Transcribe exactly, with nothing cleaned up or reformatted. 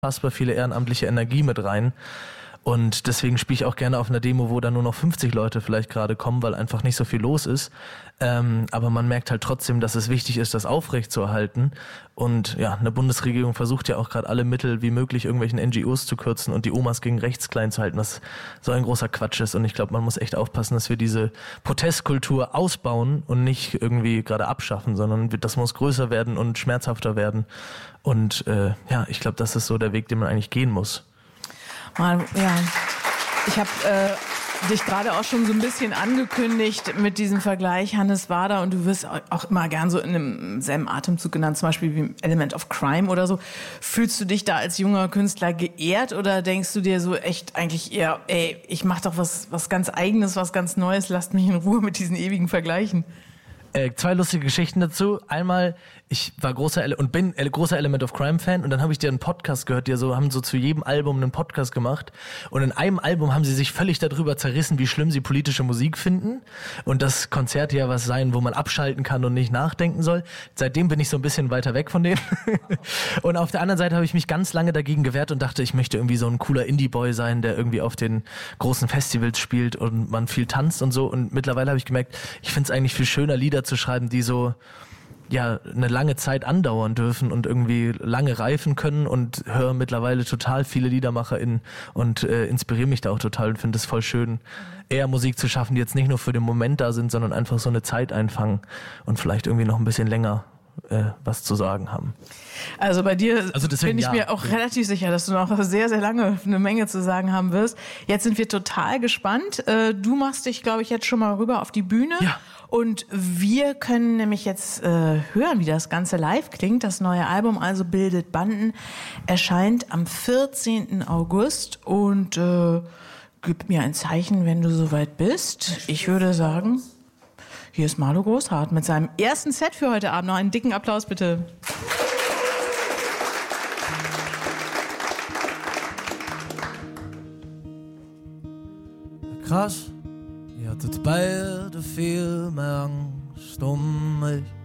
unfassbar viele ehrenamtliche Energie mit rein. Und deswegen spiele ich auch gerne auf einer Demo, wo dann nur noch fünfzig Leute vielleicht gerade kommen, weil einfach nicht so viel los ist. Ähm, aber man merkt halt trotzdem, dass es wichtig ist, das aufrechtzuerhalten. Und ja, eine Bundesregierung versucht ja auch gerade alle Mittel wie möglich irgendwelchen N G Os zu kürzen und die Omas gegen rechts klein zu halten, was so ein großer Quatsch ist. Und ich glaube, man muss echt aufpassen, dass wir diese Protestkultur ausbauen und nicht irgendwie gerade abschaffen, sondern das muss größer werden und schmerzhafter werden. Und äh, ja, ich glaube, das ist so der Weg, den man eigentlich gehen muss. Mal, ja, ich habe äh, dich gerade auch schon so ein bisschen angekündigt mit diesem Vergleich Hannes Wader und du wirst auch immer gern so in einem selben Atemzug genannt, zum Beispiel wie Element of Crime oder so. Fühlst du dich da als junger Künstler geehrt oder denkst du dir so echt eigentlich eher, ey, ich mach doch was, was ganz Eigenes, was ganz Neues, lasst mich in Ruhe mit diesen ewigen Vergleichen? Äh, zwei lustige Geschichten dazu. Einmal, ich war großer Ele- und bin ele- großer Element of Crime Fan und dann habe ich dir einen Podcast gehört, die so haben so zu jedem Album einen Podcast gemacht und in einem Album haben sie sich völlig darüber zerrissen, wie schlimm sie politische Musik finden und dass Konzerte ja was sein, wo man abschalten kann und nicht nachdenken soll. Seitdem bin ich so ein bisschen weiter weg von denen. Und auf der anderen Seite habe ich mich ganz lange dagegen gewehrt und dachte, ich möchte irgendwie so ein cooler Indie-Boy sein, der irgendwie auf den großen Festivals spielt und man viel tanzt und so und mittlerweile habe ich gemerkt, ich finde es eigentlich viel schöner, Lieder zu schreiben, die so ja eine lange Zeit andauern dürfen und irgendwie lange reifen können und höre mittlerweile total viele LiedermacherInnen und äh, inspiriere mich da auch total und finde es voll schön, eher Musik zu schaffen, die jetzt nicht nur für den Moment da sind, sondern einfach so eine Zeit einfangen und vielleicht irgendwie noch ein bisschen länger äh, was zu sagen haben. Also bei dir also deswegen, bin ich ja. mir auch relativ sicher, dass du noch sehr, sehr lange eine Menge zu sagen haben wirst. Jetzt sind wir total gespannt. Äh, du machst dich, glaube ich, jetzt schon mal rüber auf die Bühne. Ja. Und wir können nämlich jetzt äh, hören, wie das Ganze live klingt. Das neue Album also Bildet Banden erscheint am vierzehnten August und äh, gib mir ein Zeichen, wenn du soweit bist. Ich würde sagen, hier ist Marlo Großhardt mit seinem ersten Set für heute Abend. Noch einen dicken Applaus bitte. Krass, ihr hattet beide viel mehr Angst um mich.